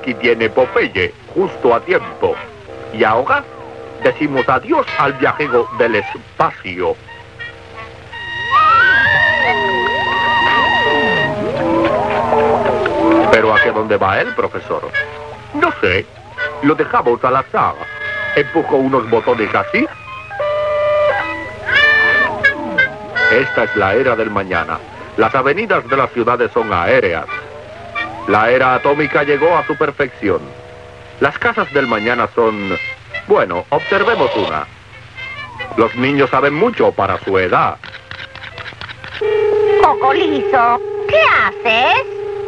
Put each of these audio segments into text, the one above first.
Aquí tiene Popeye, justo a tiempo. Y ahora decimos adiós al viajero del espacio. ¿Pero a qué dónde va él, profesor? No sé. Lo dejamos al azar. Empujo unos botones así. Esta es la era del mañana. Las avenidas de las ciudades son aéreas. La era atómica llegó a su perfección. Las casas del mañana son... Bueno, observemos una. Los niños saben mucho para su edad. Cocolizo, ¿qué haces?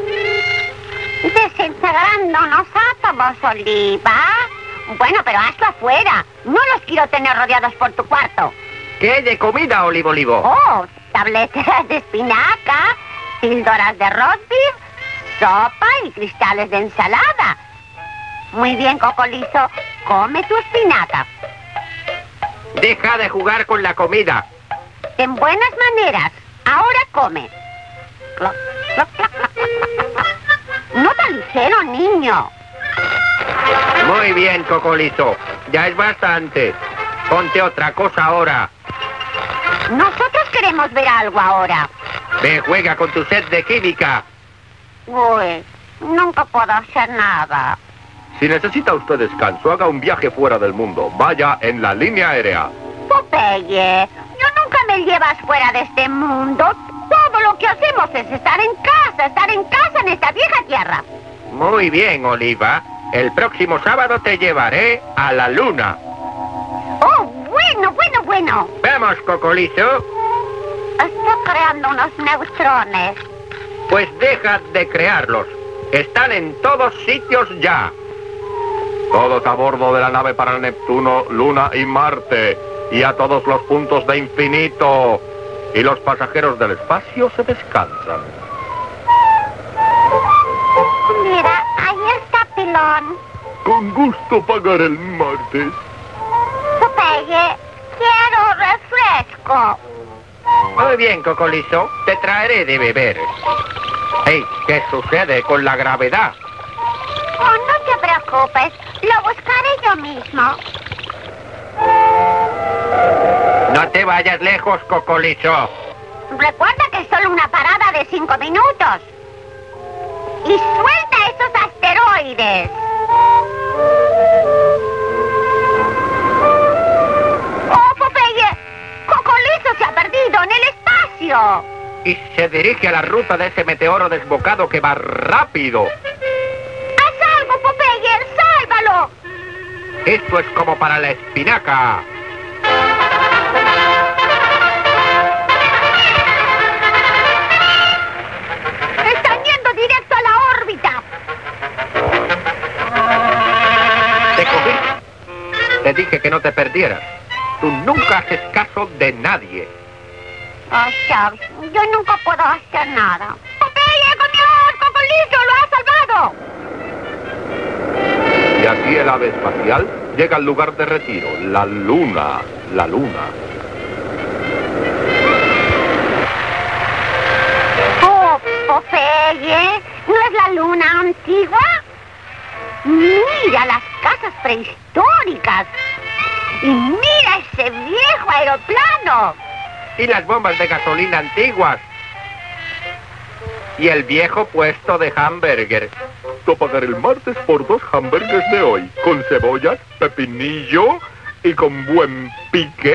Desintegrándonos átomos, Oliva. Bueno, pero hazlo afuera. No los quiero tener rodeados por tu cuarto. ¿Qué de comida, Olivo? Oh, tabletas de espinaca, píldoras de roast beef, sopa y cristales de ensalada. Muy bien, Cocolizo, come tu espinaca. Deja de jugar con la comida. En buenas maneras. Ahora come. No tan ligero, niño. Muy bien, Cocolizo. Ya es bastante. Ponte otra cosa ahora. Nosotros queremos ver algo ahora. Ve, juega con tu set de química. Uy, nunca puedo hacer nada. Si necesita usted descanso, haga un viaje fuera del mundo. Vaya en la línea aérea. Popeye, yo nunca me llevas fuera de este mundo. Todo lo que hacemos es estar en casa en esta vieja tierra. Muy bien, Oliva. El próximo sábado te llevaré a la luna. Oh, bueno. Vamos, Cocolizo. Estoy creando unos neutrones. Pues deja de crearlos. Están en todos sitios ya. Todos a bordo de la nave para Neptuno, Luna y Marte. Y a todos los puntos de infinito. Y los pasajeros del espacio se descansan. Mira, ahí está Pilón. Con gusto pagar el martes. Popeye, quiero refresco. Muy bien, Cocolizo. Te traeré de beber. Hey, ¿qué sucede con la gravedad? Oh, no te preocupes, lo buscaré yo mismo. No te vayas lejos, Cocolizo. Recuerda que es solo una parada de 5 minutos. Y suelta esos asteroides. ¡Oh, Popeye! ¡Cocolizo se ha perdido en el espacio! Y se dirige a la ruta de ese meteoro desbocado que va rápido. ¡Haz algo, Popeye! ¡Sálvalo! Esto es como para la espinaca. ¡Están yendo directo a la órbita! Te cogí. Te dije que no te perdieras. Tú nunca haces caso de nadie. Oh, Charles, yo nunca puedo hacer nada. ¡Popeye, comió! ¡Cocolizo, lo ha salvado! Y así el ave espacial llega al lugar de retiro, la luna. Oh, Popeye, ¿no es la luna antigua? Mira las casas prehistóricas. Y mira ese viejo aeroplano. Y las bombas de gasolina antiguas. Y el viejo puesto de hamburger. Tú pagar el martes por 2 hamburgues de hoy, con cebollas, pepinillo y con buen pique.